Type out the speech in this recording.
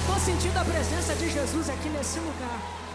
tô sentindo a presença de Jesus aqui nesse lugar.